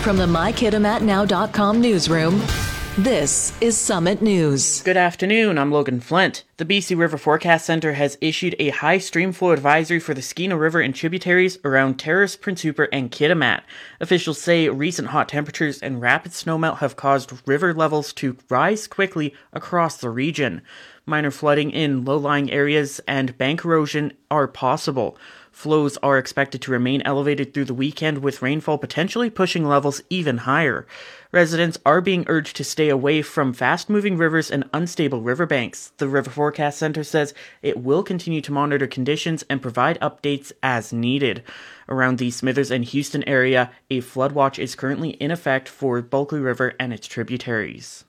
From the MyKitimatNow.com newsroom, this is Summit News. Good afternoon, I'm Logan Flint. The BC River Forecast Centre has issued a high stream flow advisory for the Skeena River and tributaries around Terrace, Prince Rupert, and Kitimat. Officials say recent hot temperatures and rapid snowmelt have caused river levels to rise quickly across the region. Minor flooding in low-lying areas and bank erosion are possible. Flows are expected to remain elevated through the weekend, with rainfall potentially pushing levels even higher. Residents are being urged to stay away from fast-moving rivers and unstable riverbanks. The River Forecast Centre says it will continue to monitor conditions and provide updates as needed. Around the Smithers and Houston area, a flood watch is currently in effect for Bulkley River and its tributaries.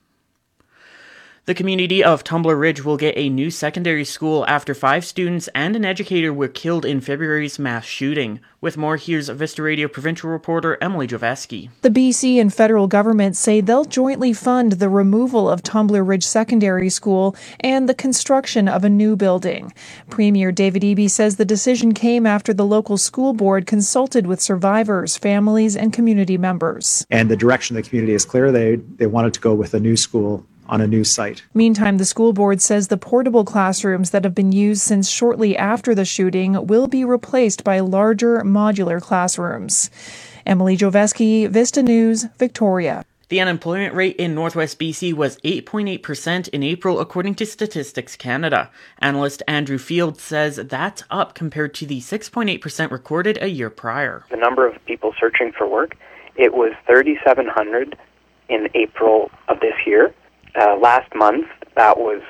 The community of Tumbler Ridge will get a new secondary school after 5 students and an educator were killed in February's mass shooting. With more, here's Vista Radio provincial reporter Emily Joveski. The BC and federal governments say they'll jointly fund the removal of Tumbler Ridge Secondary School and the construction of a new building. Premier David Eby says the decision came after the local school board consulted with survivors, families, and community members. And the direction of the community is clear. They wanted to go with a new school on a new site. Meantime, the school board says the portable classrooms that have been used since shortly after the shooting will be replaced by larger modular classrooms. Emily Joveski, Vista News, Victoria. The unemployment rate in Northwest BC was 8.8% in April, according to Statistics Canada. Analyst Andrew Field says that's up compared to the 6.8% recorded a year prior. The number of people searching for work, it was 3,700 in April of this year. Last month, that was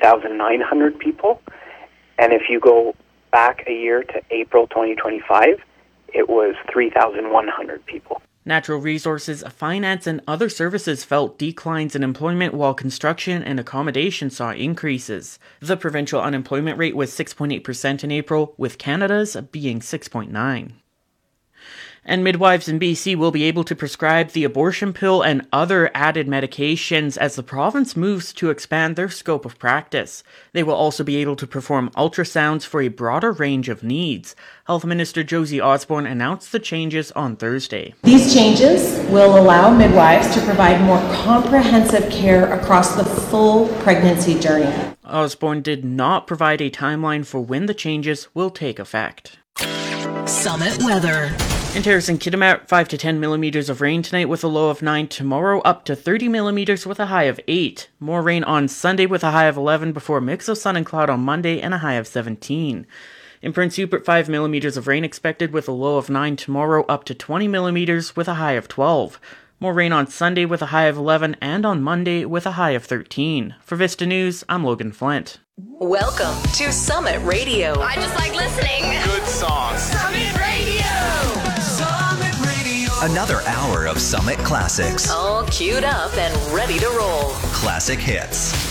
3,900 people. And if you go back a year to April 2025, it was 3,100 people. Natural resources, finance, and other services felt declines in employment, while construction and accommodation saw increases. The provincial unemployment rate was 6.8% in April, with Canada's being 6.9%. And midwives in BC will be able to prescribe the abortion pill and other added medications as the province moves to expand their scope of practice. They will also be able to perform ultrasounds for a broader range of needs. Health Minister Josie Osborne announced the changes on Thursday. These changes will allow midwives to provide more comprehensive care across the full pregnancy journey. Osborne did not provide a timeline for when the changes will take effect. Summit weather. In Terrace and Kitimat, 5 to 10 millimeters of rain tonight with a low of 9. Tomorrow, up to 30 millimeters with a high of 8. More rain on Sunday with a high of 11 before a mix of sun and cloud on Monday and a high of 17. In Prince Rupert, 5 millimeters of rain expected with a low of 9. Tomorrow, up to 20 millimeters with a high of 12. More rain on Sunday with a high of 11 and on Monday with a high of 13. For Vista News, I'm Logan Flint. Welcome to Summit Radio. I just like listening. Good songs. Summit Radio. Summit Radio. Another hour of Summit Classics. All queued up and ready to roll. Classic hits.